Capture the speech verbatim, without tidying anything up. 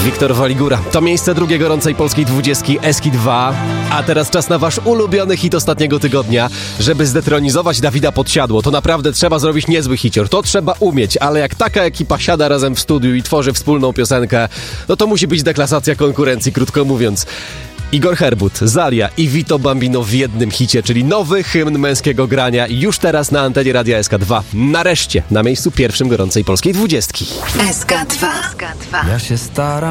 Wiktor Waligura. To miejsce drugiej gorącej polskiej dwudziestki Eski dwa. A teraz czas na wasz ulubiony hit ostatniego tygodnia. Żeby zdetronizować Dawida Podsiadło, to naprawdę trzeba zrobić niezły hicior. To trzeba umieć, ale jak taka ekipa siada razem w studiu i tworzy wspólną piosenkę, no to musi być deklasacja konkurencji, krótko mówiąc. Igor Herbut, Zalia i Vito Bambino w jednym hicie, czyli nowy hymn męskiego grania już teraz na antenie Radia S K dwa. Nareszcie na miejscu pierwszym gorącej polskiej dwudziestki. S K dwa. Ja się staram.